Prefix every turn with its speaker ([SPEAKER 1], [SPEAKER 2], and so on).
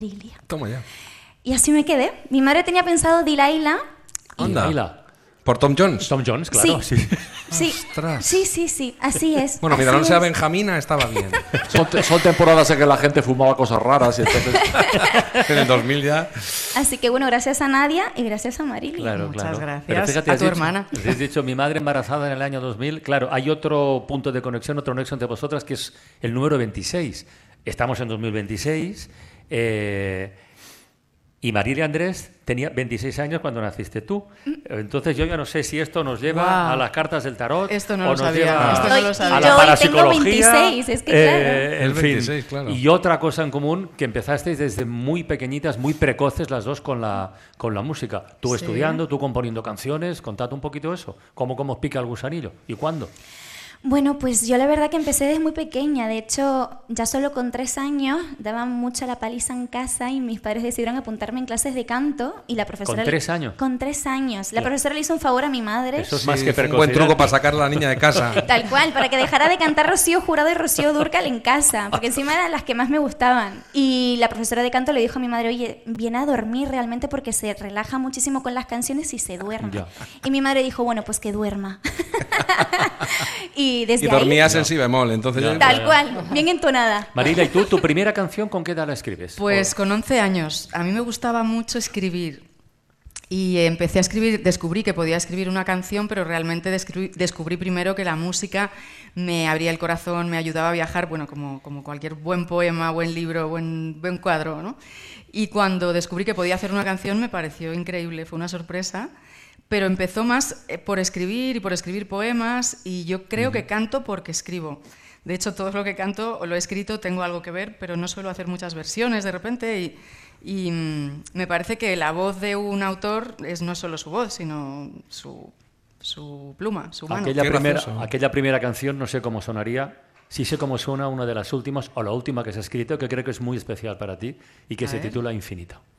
[SPEAKER 1] Marilia.
[SPEAKER 2] Toma ya.
[SPEAKER 1] Y así me quedé. Mi madre tenía pensado Delilah.
[SPEAKER 2] Anda.
[SPEAKER 3] Delilah.
[SPEAKER 2] ¿Por Tom Jones?
[SPEAKER 3] Tom Jones, claro.
[SPEAKER 1] Sí. Sí,
[SPEAKER 2] Ostras.
[SPEAKER 1] sí, así es.
[SPEAKER 2] Bueno,
[SPEAKER 1] así
[SPEAKER 2] mientras no sea
[SPEAKER 1] es.
[SPEAKER 2] Benjamina, estaba bien.
[SPEAKER 4] Son temporadas en que la gente fumaba cosas raras y entonces...
[SPEAKER 2] En el 2000 ya.
[SPEAKER 1] Así que bueno, gracias a Nadia y gracias a Marilia.
[SPEAKER 3] Claro,
[SPEAKER 5] Muchas
[SPEAKER 3] claro.
[SPEAKER 5] gracias
[SPEAKER 3] Pero fíjate,
[SPEAKER 5] a
[SPEAKER 3] has
[SPEAKER 5] tu
[SPEAKER 3] dicho-
[SPEAKER 5] hermana.
[SPEAKER 3] Has dicho mi madre embarazada en el año 2000. Claro, hay otro punto de conexión, otro nexo entre vosotras, que es el número 26. Estamos en 2026. Y Marilia Andrés tenía 26 años cuando naciste tú. Entonces yo ya no sé si esto nos lleva
[SPEAKER 5] Guau.
[SPEAKER 3] a las cartas del tarot.
[SPEAKER 5] Esto no
[SPEAKER 3] o
[SPEAKER 5] lo
[SPEAKER 3] nos
[SPEAKER 5] sabía,
[SPEAKER 3] lleva
[SPEAKER 5] esto no lo
[SPEAKER 3] a
[SPEAKER 5] sabía.
[SPEAKER 3] la
[SPEAKER 1] Yo hoy
[SPEAKER 3] parapsicología.
[SPEAKER 1] tengo 26, es que claro.
[SPEAKER 3] En
[SPEAKER 2] El
[SPEAKER 3] fin.
[SPEAKER 2] 26, claro.
[SPEAKER 3] Y otra cosa en común, que empezasteis desde muy pequeñitas, muy precoces las dos con la música. Tú
[SPEAKER 5] Sí.
[SPEAKER 3] estudiando, tú componiendo canciones. Contad un poquito eso. ¿Cómo os pica el gusanillo? ¿Y cuándo?
[SPEAKER 1] Bueno, pues yo la verdad que empecé desde muy pequeña. De hecho, ya solo con 3 años daban mucha la paliza en casa y mis padres decidieron apuntarme en clases de canto y la profesora...
[SPEAKER 3] ¿Con 3 años?
[SPEAKER 1] Con 3 años. La
[SPEAKER 3] Ya.
[SPEAKER 1] profesora le hizo un favor a mi madre.
[SPEAKER 3] Eso es
[SPEAKER 2] Sí,
[SPEAKER 3] más que
[SPEAKER 2] fue un
[SPEAKER 3] precocidad.
[SPEAKER 2] buen truco para sacar a la niña de casa.
[SPEAKER 1] Tal cual, para que dejara de cantar Rocío Jurado y Rocío Dúrcal en casa, porque encima eran las que más me gustaban. Y la profesora de canto le dijo a mi madre, oye, viene a dormir realmente porque se relaja muchísimo con las canciones y se duerme.
[SPEAKER 3] Ya.
[SPEAKER 1] Y mi madre dijo, bueno, pues que duerma. Y desde
[SPEAKER 2] Y
[SPEAKER 1] ahí,
[SPEAKER 2] dormías en si bemol, entonces...
[SPEAKER 3] Ya.
[SPEAKER 2] yo-
[SPEAKER 1] tal cual, bien entonada.
[SPEAKER 3] Marilia, ¿y tú, tu primera canción, con qué edad la escribes?
[SPEAKER 5] Pues con 11 años. A mí me gustaba mucho escribir. Y empecé a escribir, descubrí que podía escribir una canción, pero realmente descubrí primero que la música me abría el corazón, me ayudaba a viajar, bueno, como cualquier buen poema, buen libro, buen cuadro, ¿no? Y cuando descubrí que podía hacer una canción me pareció increíble, fue una sorpresa, pero empezó más por escribir y por escribir poemas, y yo creo que canto porque escribo. De hecho, todo lo que canto o lo he escrito tengo algo que ver, pero no suelo hacer muchas versiones de repente y me parece que la voz de un autor no solo su voz, sino su pluma, su mano.
[SPEAKER 2] Qué gracioso.
[SPEAKER 3] Aquella primera canción, no sé cómo sonaría. Sí sé cómo suena una de las últimas, o la última que se ha escrito, que creo que es muy especial para ti y que
[SPEAKER 5] A
[SPEAKER 3] se
[SPEAKER 5] ver.
[SPEAKER 3] titula Infinito.